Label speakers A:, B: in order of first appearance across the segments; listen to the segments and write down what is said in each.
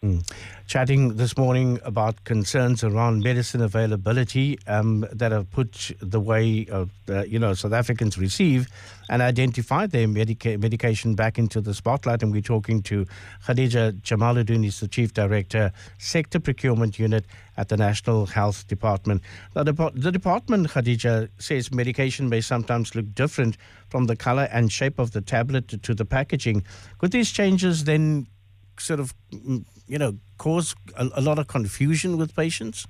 A: Mm. Chatting this morning about concerns around medicine availability that have put the way South Africans receive and identify their medication back into the spotlight. And we're talking to Khadija Jamaluddin, who's the Chief Director, Sector Procurement Unit at the National Health Department. Now, the department, Khadija, says medication may sometimes look different from the color and shape of the tablet to the packaging. Could these changes then sort of, cause a lot of confusion with patients?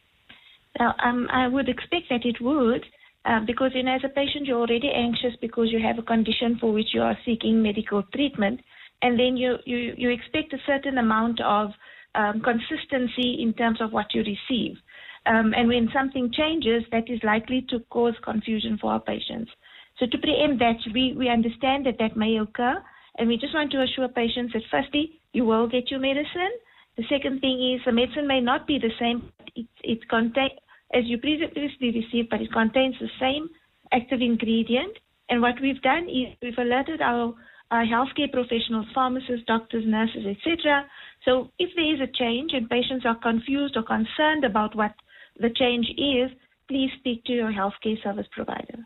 B: Now, I would expect that it would, because, as a patient, you're already anxious because you have a condition for which you are seeking medical treatment, and then you expect a certain amount of consistency in terms of what you receive. And when something changes, that is likely to cause confusion for our patients. So to preempt that, we understand that may occur, and we just want to assure patients that firstly, you will get your medicine. The second thing is the medicine may not be the same. It contains, as you previously received, but it contains the same active ingredient. And what we've done is we've alerted our healthcare professionals, pharmacists, doctors, nurses, etc. So if there is a change and patients are confused or concerned about what the change is, please speak to your healthcare service provider.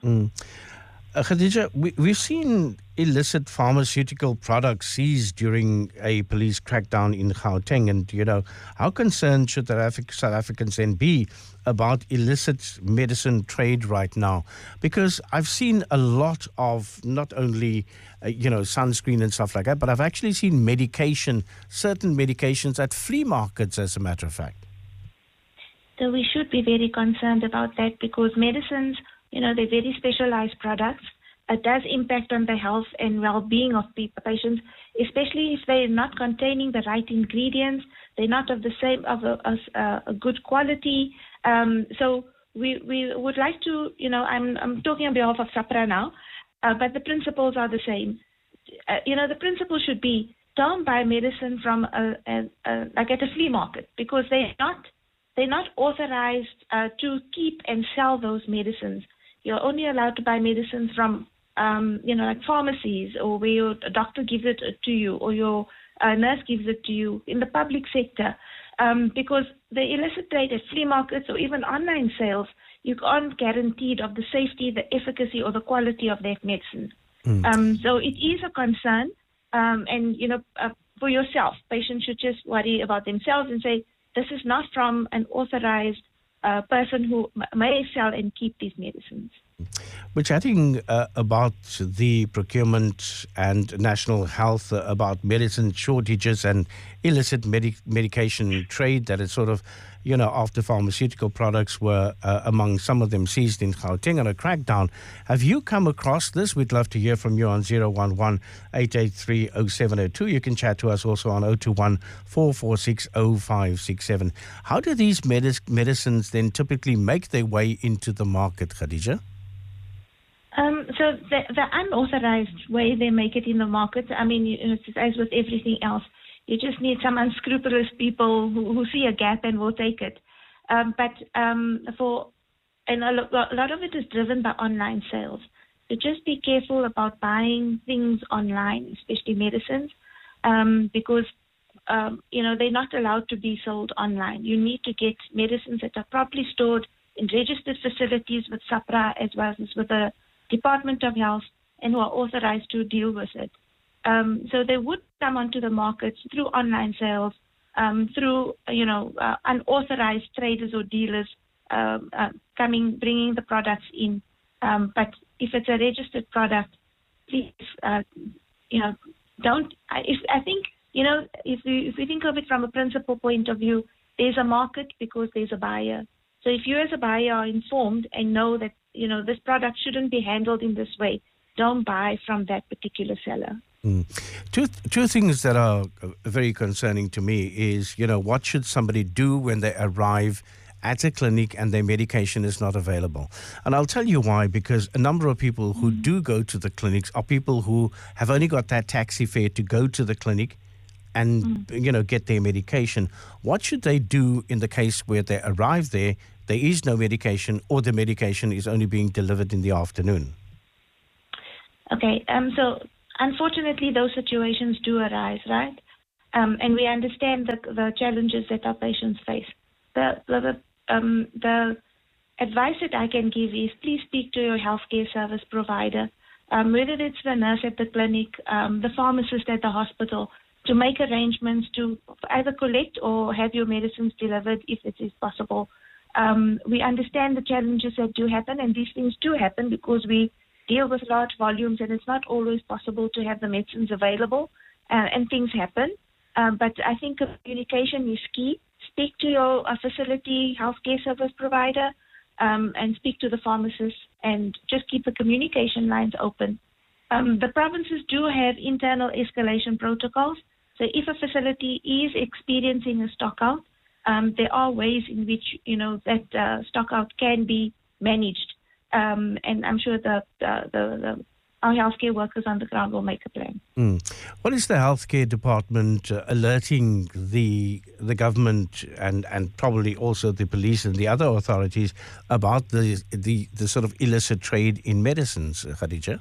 A: Khadija, we've seen illicit pharmaceutical products seized during a police crackdown in Gauteng. And, how concerned should South Africans then be about illicit medicine trade right now? Because I've seen a lot of not only, sunscreen and stuff like that, but I've actually seen certain medications at flea markets, as a matter of fact.
B: So we should be very concerned about that because medicines, they're very specialized products. It does impact on the health and well-being of patients, especially if they're not containing the right ingredients. They're not of the same a good quality. So we would like to, I'm talking on behalf of SAHPRA now, but the principles are the same. The principle should be don't buy medicine from like at a flea market because they're not authorized to keep and sell those medicines. You're only allowed to buy medicines from, like pharmacies or where your doctor gives it to you or your nurse gives it to you in the public sector. Because the illicit trade at flea markets or even online sales, you aren't guaranteed of the safety, the efficacy or the quality of that medicine. So it is a concern. And, for yourself, patients should just worry about themselves and say, this is not from an authorized person who may sell and keep these medicines.
A: We're chatting about the procurement and national health, about medicine shortages and illicit medication trade that is sort of, after pharmaceutical products were among some of them seized in Gauteng on a crackdown. Have you come across this? We'd love to hear from you on 011-883-0702. You can chat to us also on 021-446-0567. How do these medicines then typically make their way into the market, Khadija?
B: So the unauthorized way they make it in the market, I mean, as with everything else, you just need some unscrupulous people who see a gap and will take it. But a lot of it is driven by online sales. So just be careful about buying things online, especially medicines, because they're not allowed to be sold online. You need to get medicines that are properly stored in registered facilities with SAHPRA as well as with the Department of Health and who are authorized to deal with it. So they would come onto the markets through online sales, through unauthorized traders or dealers bringing the products in. But if it's a registered product, please, don't. I think if we think of it from a principal point of view, there's a market because there's a buyer. So if you as a buyer are informed and know that this product shouldn't be handled in this way, don't buy from that particular seller.
A: Two things that are very concerning to me is, what should somebody do when they arrive at a clinic and their medication is not available? And I'll tell you why, because a number of people who do go to the clinics are people who have only got that taxi fare to go to the clinic and, get their medication. What should they do in the case where they arrive there is no medication or the medication is only being delivered in the afternoon?
B: Okay, so unfortunately those situations do arise, right? And we understand the challenges that our patients face. The advice that I can give is please speak to your healthcare service provider, whether it's the nurse at the clinic, the pharmacist at the hospital, to make arrangements to either collect or have your medicines delivered if it is possible. We understand the challenges that do happen, and these things do happen because we deal with large volumes and it's not always possible to have the medicines available, and things happen. But I think communication is key. Speak to your facility healthcare service provider and speak to the pharmacist, and just keep the communication lines open. The provinces do have internal escalation protocols. So if a facility is experiencing a stockout, there are ways in which that stockout can be managed, and I'm sure our healthcare workers on the ground will make a plan.
A: What is the healthcare department alerting the government and probably also the police and the other authorities about the sort of illicit trade in medicines, Khadija?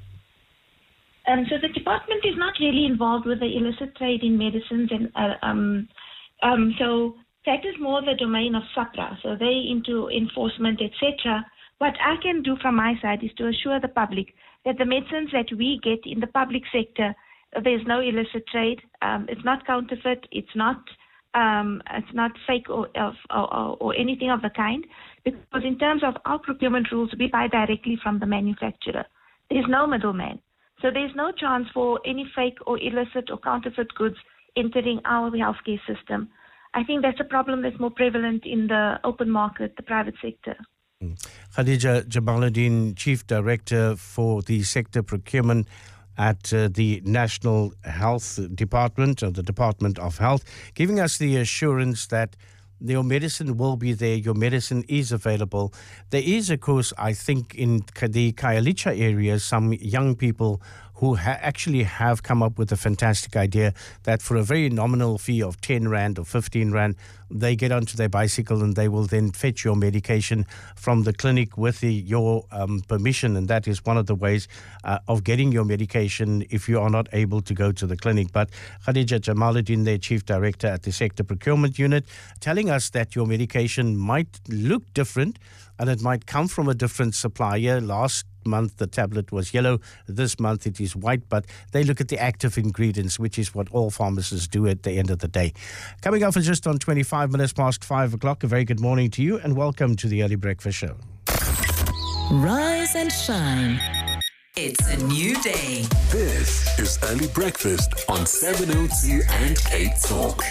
B: So the department is not really involved with the illicit trade in medicines, and so that is more the domain of SAPRA. So they into enforcement, etc. What I can do from my side is to assure the public that the medicines that we get in the public sector, there's no illicit trade. It's not counterfeit. It's not fake or anything of the kind. Because in terms of our procurement rules, we buy directly from the manufacturer. There's no middleman. So there's no chance for any fake or illicit or counterfeit goods entering our healthcare system. I think that's a problem that's more prevalent in the open market, the private sector.
A: Khadija Jamaluddin, Chief Director for the Sector Procurement at the National Health Department, or the Department of Health, giving us the assurance that your medicine will be there, your medicine is available. There is, of course, I think in the Khayelitsha area, some young people who actually have come up with a fantastic idea that for a very nominal fee of 10 Rand or 15 Rand, they get onto their bicycle and they will then fetch your medication from the clinic with your permission. And that is one of the ways of getting your medication if you are not able to go to the clinic. But Khadija Jamaluddin, their Chief Director at the Sector Procurement Unit, telling us that your medication might look different and it might come from a different supplier. Last month the tablet was yellow, this month it is white, but they look at the active ingredients, which is what all pharmacists do at the end of the day. Coming up is just on 25 minutes past 5 o'clock. A very good morning to you and welcome to the Early Breakfast Show.
C: Rise and shine. It's a new day.
D: This is Early Breakfast on 702 and Cape Talk.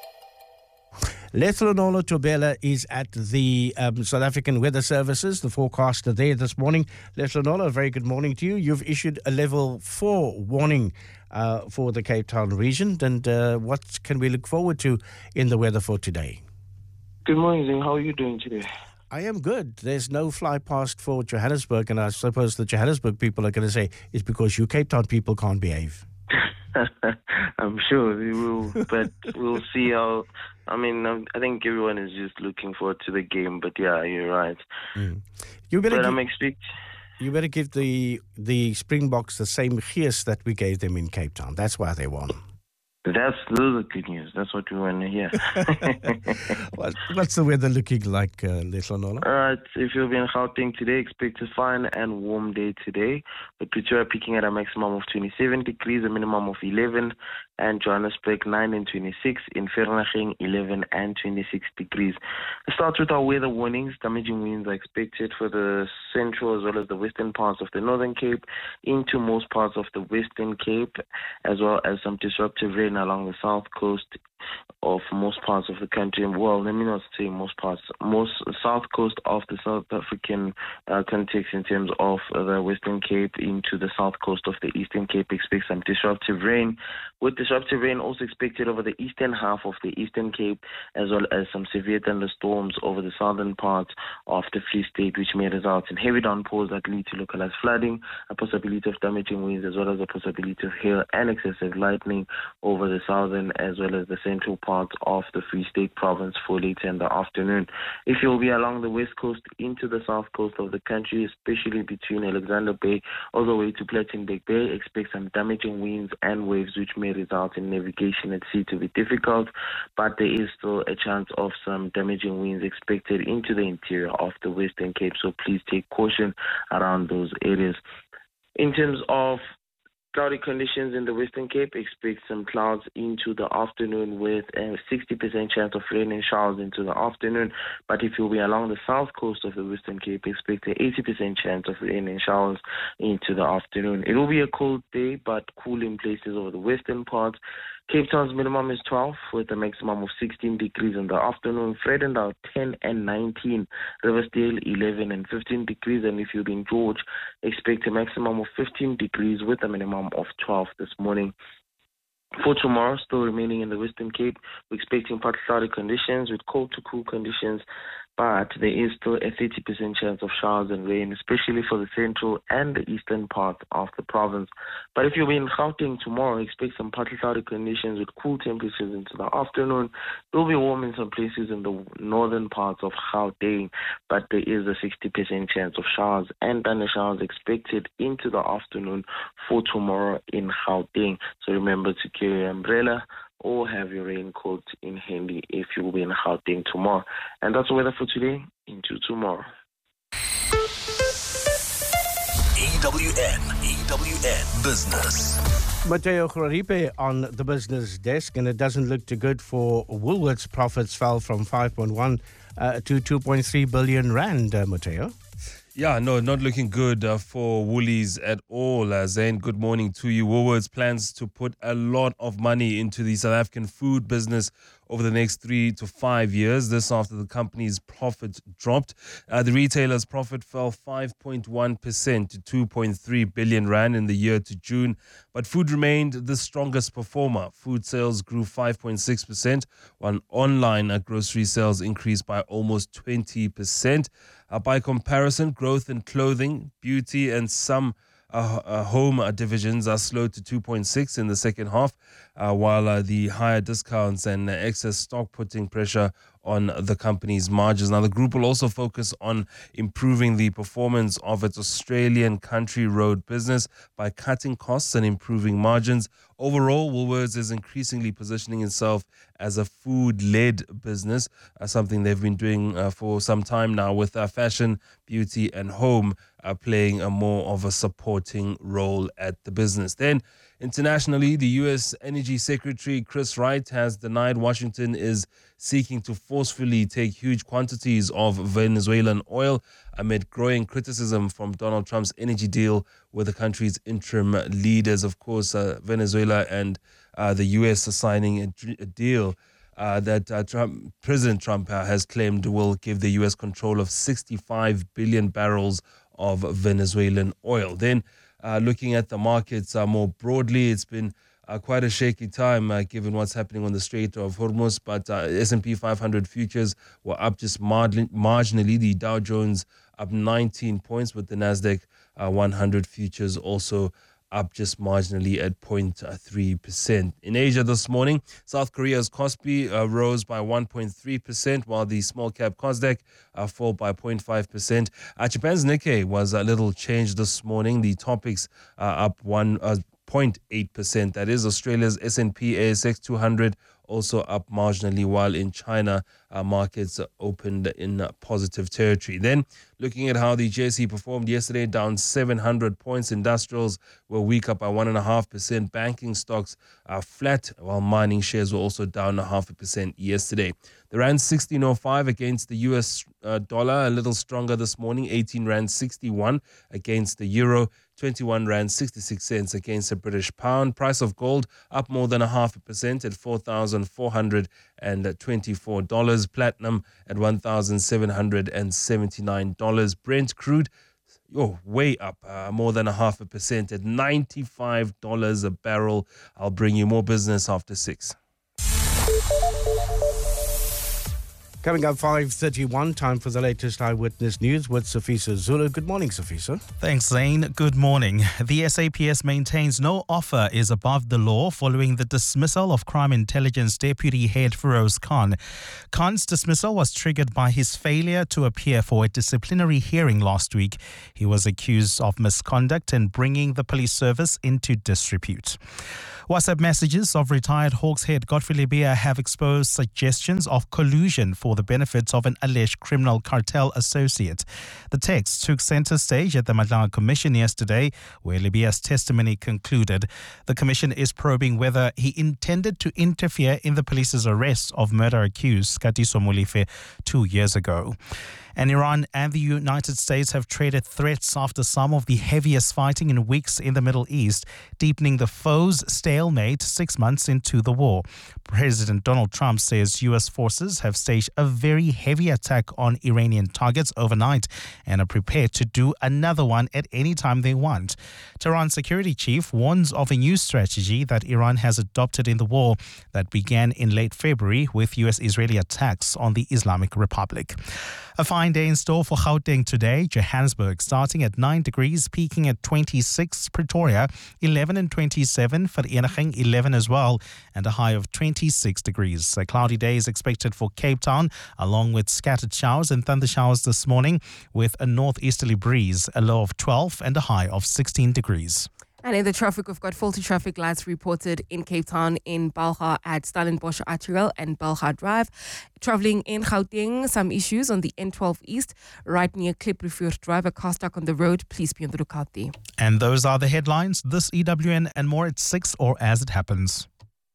A: Lethlanolo Tobela is at the South African Weather Services, the forecaster there this morning. Lethlanolo, a very good morning to you. You've issued a level 4 warning for the Cape Town region. And what can we look forward to in the weather for today?
E: Good morning, Zing. How are you doing today?
A: I am good. There's no fly past for Johannesburg, and I suppose the Johannesburg people are going to say it's because you Cape Town people can't behave.
E: I'm sure we will, but we'll see how. I mean, I think everyone is just looking forward to the game, but yeah, you're right.
A: You better give the Springboks the same gees that we gave them in Cape Town. That's why they won.
E: Those are good news. That's what we want to hear.
A: What's the weather looking like, Lethlanolo?
E: If you'll be in Gauteng today, expect a fine and warm day today. With Pretoria peaking at a maximum of 27 degrees, a minimum of 11, and Johannesburg 9 and 26, in Vereeniging 11 and 26 degrees. Let's start with our weather warnings. Damaging winds are expected for the central as well as the western parts of the Northern Cape, into most parts of the Western Cape, as well as some disruptive rain along the south coast of most parts of the country. Well, let me not say most parts, most south coast of the South African context in terms of the Western Cape into the south coast of the Eastern Cape. Expect some disruptive rain, with disruptive rain also expected over the eastern half of the Eastern Cape, as well as some severe thunderstorms over the southern parts of the Free State, which may result in heavy downpours that lead to localized flooding, a possibility of damaging winds, as well as a possibility of hail and excessive lightning over the southern as well as the central parts of the Free State Province for later in the afternoon. If you'll be along the west coast into the south coast of the country, especially between Alexander Bay all the way to Plettenberg Bay, expect some damaging winds and waves which may result in navigation at sea to be difficult, but there is still a chance of some damaging winds expected into the interior of the Western Cape, so please take caution around those areas. In terms of cloudy conditions in the Western Cape, expect some clouds into the afternoon with a 60% chance of rain and showers into the afternoon. But if you'll be along the south coast of the Western Cape, expect a 80% chance of rain and showers into the afternoon. It will be a cold day, but cool in places over the western parts. Cape Town's minimum is 12 with a maximum of 16 degrees in the afternoon. Vredendal 10 and 19. Riversdale 11 and 15 degrees. And if you're in George, expect a maximum of 15 degrees with a minimum of 12 this morning. For tomorrow, still remaining in the Western Cape, we're expecting partly cloudy conditions with cold to cool conditions, but there is still a 30% chance of showers and rain, especially for the central and the eastern part of the province. But if you'll be in Gauteng tomorrow, expect some partly cloudy conditions with cool temperatures into the afternoon. It will be warm in some places in the northern parts of Gauteng, but there is a 60% chance of showers and thunder showers expected into the afternoon for tomorrow in Gauteng. So remember to carry an umbrella or have your raincoat in handy if you will be in Gauteng tomorrow. And that's the weather for today into tomorrow.
D: EWN Business.
A: Mateo Khuraripe on the business desk, and it doesn't look too good for Woolworths. Profits fell from 5.1 to 2.3 billion rand, Mateo.
F: Yeah, no, not looking good for Woolies at all. Zain, good morning to you. Woolworths plans to put a lot of money into the South African food business over the next 3 to 5 years. This after the company's profit dropped. The retailer's profit fell 5.1% to 2.3 billion rand in the year to June. But food remained the strongest performer. Food sales grew 5.6%, while online grocery sales increased by almost 20%. By comparison, growth in clothing, beauty, and some home divisions are slowed to 2.6 in the second half, while the higher discounts and excess stock putting pressure on the company's margins. Now, the group will also focus on improving the performance of its Australian country road business by cutting costs and improving margins. Overall, Woolworths is increasingly positioning itself as a food-led business, something they've been doing for some time now, with fashion, beauty, and home playing a more of a supporting role at the business. Then, internationally, the U.S. Energy Secretary Chris Wright has denied Washington is seeking to forcefully take huge quantities of Venezuelan oil amid growing criticism from Donald Trump's energy deal with the country's interim leaders. Of course, Venezuela and the U.S. are signing a deal that President Trump has claimed will give the U.S. control of 65 billion barrels of Venezuelan oil. Then, looking at the markets more broadly, it's been quite a shaky time given what's happening on the Strait of Hormuz, but S&P 500 futures were up just marginally. The Dow Jones up 19 points, with the Nasdaq 100 futures also up just marginally at 0.3%. In Asia this morning, South Korea's Kospi rose by 1.3%, while the small cap Kosdaq fell by 0.5%. Japan's Nikkei was a little changed this morning. The topics up 0.8%. That is, Australia's S&P ASX 200 also up marginally, while in China, markets opened in positive territory. Then, looking at how the JSE performed yesterday, down 700 points. Industrials were weak, up by 1.5%. Banking stocks are flat, while mining shares were also down 0.5% yesterday. The Rand 16.05 against the US dollar, a little stronger this morning, 18 Rand 61 against the euro, 21 Rand 66 cents against the British pound. Price of gold up more than 0.5% at $4,424. Platinum at $1,779. Brent crude, way up, more than 0.5% at $95 a barrel. I'll bring you more business after 6.
A: Coming up 5:31, time for the latest Eyewitness News with Safisa Zulu. Good morning, Safisa.
G: Thanks, Zane. Good morning. The SAPS maintains no offer is above the law following the dismissal of Crime Intelligence Deputy Head Feroz Khan. Khan's dismissal was triggered by his failure to appear for a disciplinary hearing last week. He was accused of misconduct and bringing the police service into disrepute. WhatsApp messages of retired Hawks head Godfrey Lebeya have exposed suggestions of collusion for the benefits of an alleged criminal cartel associate. The text took center stage at the Madlanga Commission yesterday, where Lebeya's testimony concluded. The commission is probing whether he intended to interfere in the police's arrest of murder-accused Katiso Molefe 2 years ago. And Iran and the United States have traded threats after some of the heaviest fighting in weeks in the Middle East, deepening the foe's stalemate 6 months into the war. President Donald Trump says U.S. forces have staged a very heavy attack on Iranian targets overnight and are prepared to do another one at any time they want. Tehran's security chief warns of a new strategy that Iran has adopted in the war that began in late February with U.S.-Israeli attacks on the Islamic Republic. A fine day in store for Gauteng today. Johannesburg starting at 9 degrees, peaking at 26. Pretoria 11 and 27. Vereeniging 11 as well, and a high of 26 degrees. A cloudy day is expected for Cape Town, along with scattered showers and thunder showers this morning, with a northeasterly breeze, a low of 12 and a high of 16 degrees.
H: And in the traffic, we've got faulty traffic lights reported in Cape Town, in Balga at Stellenbosch Arterial and Balga Drive. Travelling in Gauteng, some issues on the N12 East, right near Kliprifuur Drive. A car stuck on the road. Please be on the lookout there.
G: And those are the headlines. This EWN and more at 6 or as it happens.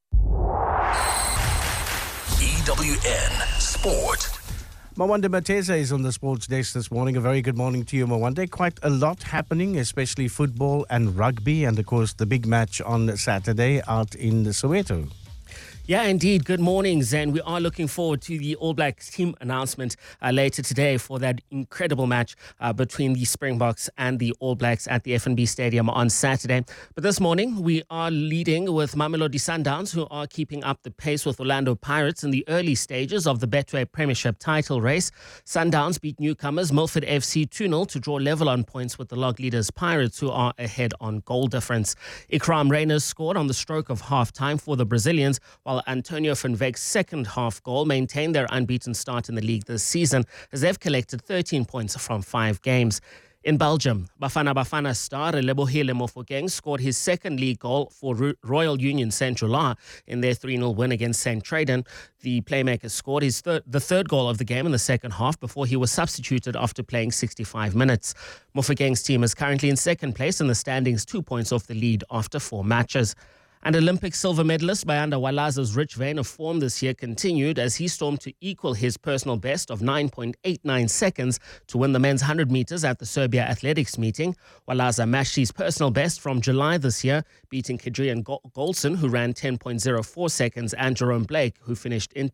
D: EWN Sport.
A: Mawande Mateza is on the sports desk this morning. A very good morning to you, Mawande. Quite a lot happening, especially football and rugby, and of course the big match on Saturday out in Soweto.
I: Yeah, indeed. Good morning, Zen. We are looking forward to the All Blacks team announcement later today for that incredible match between the Springboks and the All Blacks at the FNB Stadium on Saturday. But this morning, we are leading with Mamelodi Sundowns, who are keeping up the pace with Orlando Pirates in the early stages of the Betway Premiership title race. Sundowns beat newcomers Milford FC 2-0 to draw level on points with the log leaders Pirates, who are ahead on goal difference. Ikram Reyners scored on the stroke of half-time for the Brazilians, while Antonio van Veek's second half goal maintained their unbeaten start in the league this season, as they've collected 13 points from 5 games. In Belgium, Bafana star Lebohile Mofokeng scored his second league goal for Royal Union Saint-Gilloise in their 3-0 win against St. Treden. The playmaker scored the third goal of the game in the second half before he was substituted after playing 65 minutes. Mofokeng's team is currently in second place in the standings, 2 points off the lead after 4 matches. And Olympic silver medalist Bayanda Walaza's rich vein of form this year continued as he stormed to equal his personal best of 9.89 seconds to win the men's 100 meters at the Serbia Athletics meeting. Walaza matched his personal best from July this year, beating Kadrian Golson, who ran 10.04 seconds, and Jerome Blake, who finished in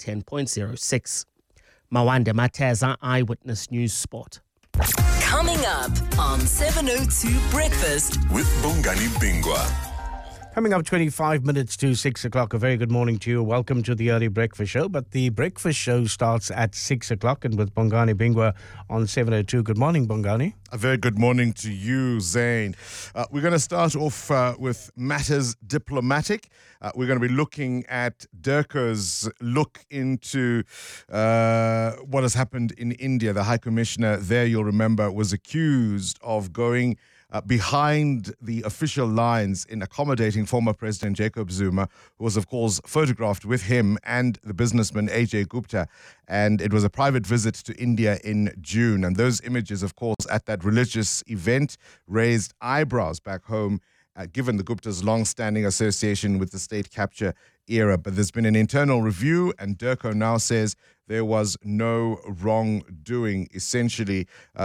I: 10.06. Mawande Mateza, Eyewitness News Sport.
C: Coming up on 702 Breakfast
D: with Bongani Bingwa.
A: Coming up 25 minutes to 6 o'clock. A very good morning to you. Welcome to the early breakfast show. But the breakfast show starts at 6 o'clock and with Bongani Bingwa on 702. Good morning, Bongani.
J: A very good morning to you, Zane. We're going to start off with matters diplomatic. We're going to be looking at DIRCO's look into what has happened in India. The High Commissioner there, you'll remember, was accused of going behind the official lines in accommodating former President Jacob Zuma, who was, of course, photographed with him and the businessman Ajay Gupta. And it was a private visit to India in June. And those images, of course, at that religious event raised eyebrows back home, given the Gupta's long-standing association with the state capture era. But there's been an internal review, and DIRCO now says there was no wrongdoing, essentially,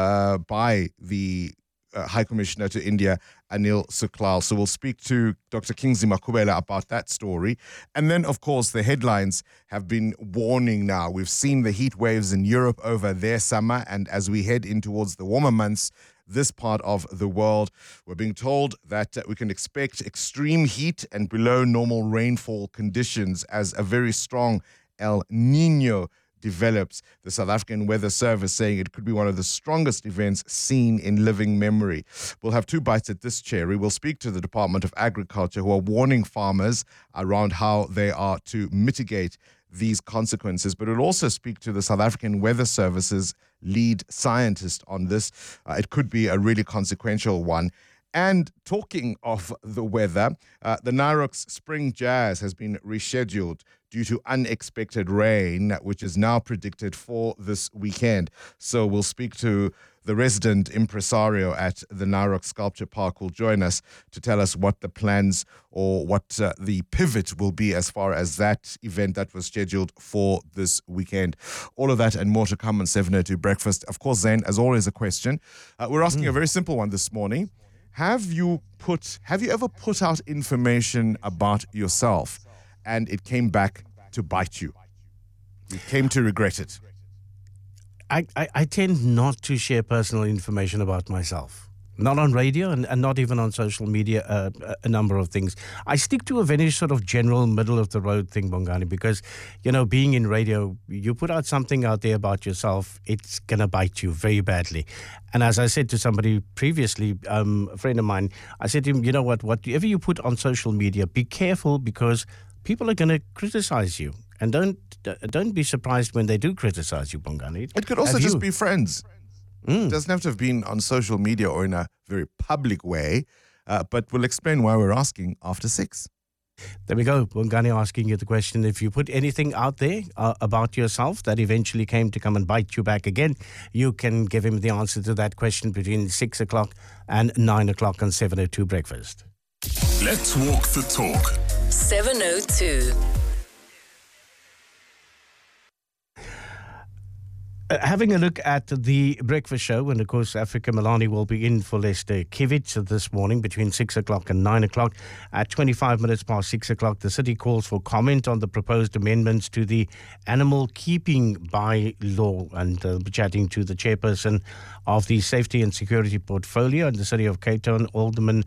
J: by the High Commissioner to India, Anil Suklal. So we'll speak to Dr. Kingsley Makubela about that story. And then, of course, the headlines have been warning now. We've seen the heat waves in Europe over their summer, and as we head in towards the warmer months, this part of the world, we're being told that we can expect extreme heat and below normal rainfall conditions as a very strong El Nino develops. The South African Weather Service saying it could be one of the strongest events seen in living memory. We'll have two bites at this cherry. We'll speak to the Department of Agriculture, who are warning farmers around how they are to mitigate these consequences, but we'll also speak to the South African Weather Service's lead scientist on this. It could be a really consequential one. And talking of the weather, the Nirox Spring Jazz has been rescheduled due to unexpected rain, which is now predicted for this weekend. So we'll speak to the resident impresario at the Nirox Sculpture Park, who'll join us to tell us what the plans or what the pivot will be as far as that event that was scheduled for this weekend. All of that and more to come on 702 Breakfast. Of course, Zane, as always, a question. We're asking a very simple one this morning. Have you ever put out information about yourself and it came back to bite you? You came to regret it.
A: I tend not to share personal information about myself. Not on radio and not even on social media, a number of things. I stick to a very sort of general middle-of-the-road thing, Bongani, because, being in radio, you put out something out there about yourself, it's going to bite you very badly. And as I said to somebody previously, a friend of mine, I said to him, you know what, whatever you put on social media, be careful because people are going to criticize you. And don't be surprised when they do criticize you, Bongani.
J: It could also just be friends. It doesn't have to have been on social media or in a very public way, but we'll explain why we're asking after 6.
A: There we go. Bongani asking you the question. If you put anything out there about yourself that eventually came to come and bite you back again, you can give him the answer to that question between 6 o'clock and 9 o'clock on 702 Breakfast.
D: Let's walk the talk.
C: 702.
A: Having a look at the breakfast show, and of course, Africa Milani will be in for Lester Kivitz this morning between 6 o'clock and 9 o'clock. At 25 minutes past 6 o'clock, the city calls for comment on the proposed amendments to the animal keeping by-law, and chatting to the chairperson of the Safety and Security Portfolio in the city of Cape Town, Alderman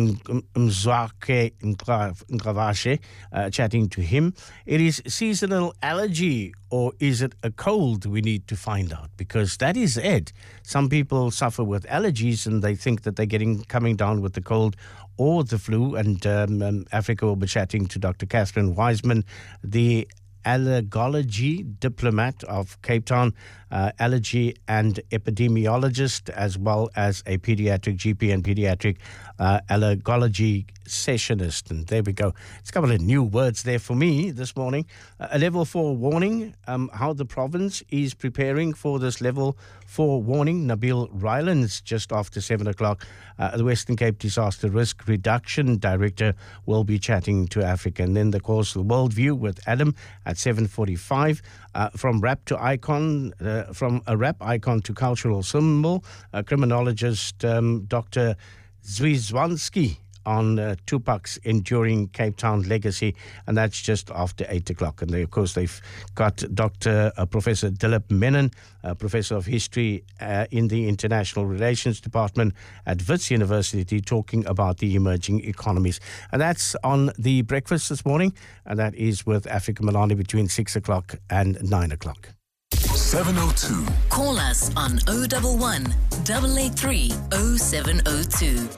A: Mzwake Ngavashe, chatting to him. It is seasonal allergy or is it a cold? We need to find out, because that is it. Some people suffer with allergies and they think that they're coming down with the cold or the flu. And Africa will be chatting to Dr. Catherine Wiseman, the allergology diplomat of Cape Town, allergy and epidemiologist, as well as a pediatric GP and pediatric allergology sessionist. And there we go. It's a couple of new words there for me this morning. A level 4 warning, how the province is preparing for this level 4 warning. Nabil Rylands, just after 7 o'clock, the Western Cape Disaster Risk Reduction Director, will be chatting to Africa. And then, of course, the Worldview with Adam at 7:45. From rap to icon, from a rap icon to cultural symbol, criminologist Dr. Zwizwanski on Tupac's enduring Cape Town legacy, and that's just after 8 o'clock. And of course, they've got Professor Dilip Menon, Professor of History in the International Relations Department at Wits University, talking about the emerging economies. And that's on the breakfast this morning, and that is with Africa Milani between 6 o'clock and 9 o'clock.
D: 702.
C: Call us on 011 883 0702.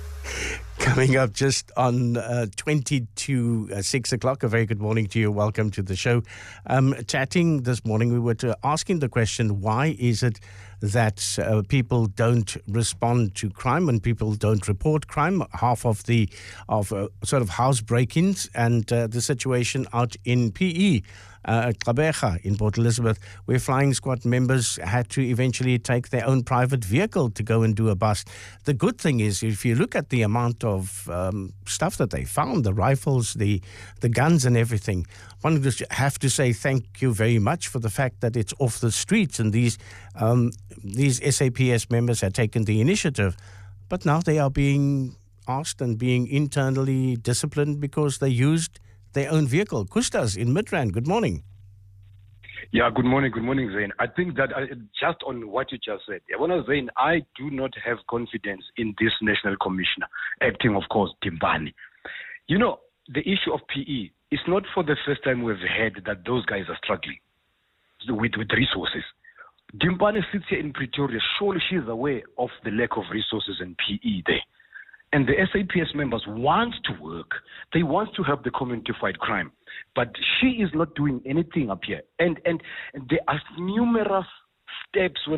A: Coming up just on 20 to 6 o'clock. A very good morning to you. Welcome to the show. Chatting this morning, we were asking the question, why is it that people don't respond to crime and people don't report crime? Half of sort of house break-ins and the situation out in PE. Gqeberha in Port Elizabeth, where flying squad members had to eventually take their own private vehicle to go and do a bust. The good thing is, if you look at the amount of stuff that they found, the rifles, the guns and everything, one would just have to say thank you very much for the fact that it's off the streets, and these SAPS members had taken the initiative. But now they are being asked and being internally disciplined because they used their own vehicle. Kustas in Midrand, good morning.
K: Yeah, good morning, Zain. I think that just on what you just said, Zain, I do not have confidence in this National Commissioner, acting, of course, Timbani. You know, the issue of PE is not for the first time we've heard that those guys are struggling. with resources. Dimpane sits here in Pretoria. Surely she is aware of the lack of resources and PE there. And the SAPS members want to work. They want to help the community fight crime. But she is not doing anything up here. And there are numerous steps when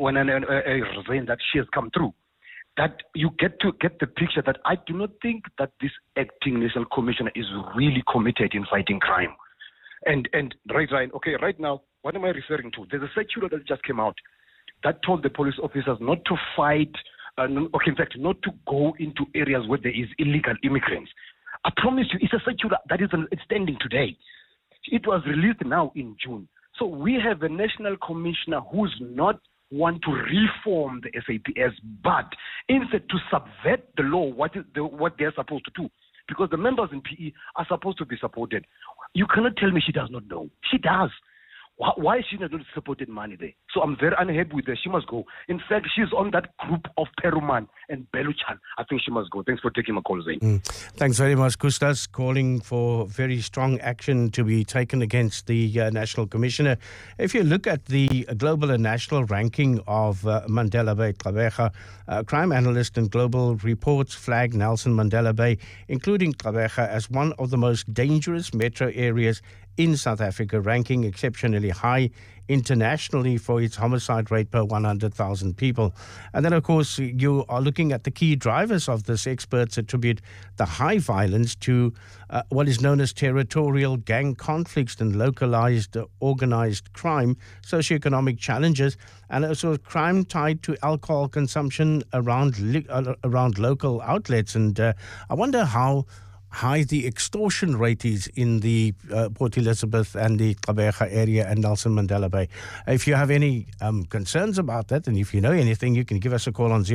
K: that she has come through, that you get to get the picture that I do not think that this acting national commissioner is really committed in fighting crime. And right now, what am I referring to? There's a circular that just came out that told the police officers not to fight, in fact, not to go into areas where there is illegal immigrants. I promise you, it's a circular that is standing today. It was released now in June. So we have a national commissioner who's not want to reform the SAPS, but instead to subvert the law, what they're supposed to do. Because the members in PE are supposed to be supported. You cannot tell me she does not know. She does. Why is she not supported money there? So I'm very unhappy with her. She must go. In fact, she's on that group of Peruman and Beluchan. I think she must go. Thanks for taking my call, Zain.
A: Thanks very much, Kustas, calling for very strong action to be taken against the National Commissioner. If you look at the global and national ranking of Mandela Bay, Gqeberha, crime analyst and global reports flag Nelson Mandela Bay, including Gqeberha, as one of the most dangerous metro areas in South Africa, ranking exceptionally high internationally for its homicide rate per 100,000 people. And then, of course, you are looking at the key drivers of this. Experts attribute the high violence to what is known as territorial gang conflicts and localized organized crime, socioeconomic challenges, and also crime tied to alcohol consumption around local outlets. And I wonder how high the extortion rate is in the Port Elizabeth and the Gqeberha area and Nelson Mandela Bay. If you have any concerns about that, and if you know anything, you can give us a call on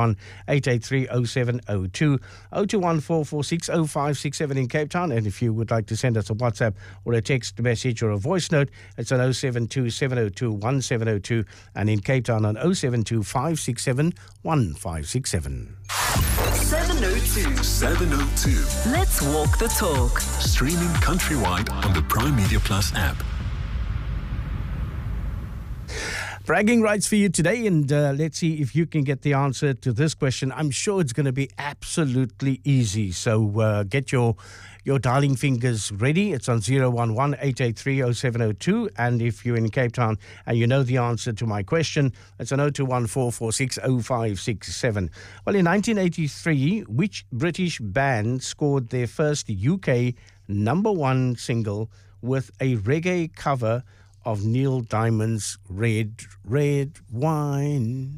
A: 011-883-0702, 0214460567 in Cape Town. And if you would like to send us a WhatsApp or a text message or a voice note, it's on 072-702-1702, and in Cape Town on 072-567-1567.
C: 702. Let's walk the talk.
D: Streaming countrywide on the Prime Media Plus app.
A: Bragging rights for you today, and let's see if you can get the answer to this question. I'm sure it's going to be absolutely easy. So get your dialing fingers ready. It's on 011-883-0702. And if you're in Cape Town and you know the answer to my question, it's on 0214460567. Well, in 1983, which British band scored their first UK #1 single with a reggae cover of Neil Diamond's Red, Red Wine?